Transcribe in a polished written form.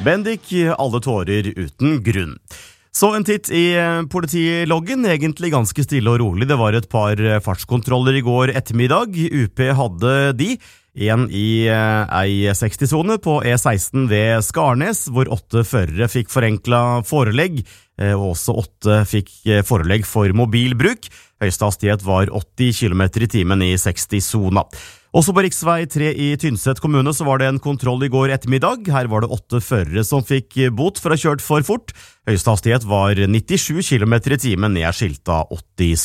Bendik, alle tårer uten grunn. Så en titt i politiloggen, egentlig ganske stille og rolig. Det var et par fartskontroller i går ettermiddag. UP hadde de. En i ei 60-sone på E16 ved Skarnes, hvor 8 førere fikk forenklet forelegg, og også 8 fikk forelegg for mobilbruk. Høyeste hastighet var 80 km i timen i 60-sona. Også på riksvei 3 i Tynset kommune så var det en kontroll i går ettermiddag. Her var det 8 førere som fikk bot for å ha kjørt for fort. Høyeste hastighet var 97 km i timen, ned skilta 80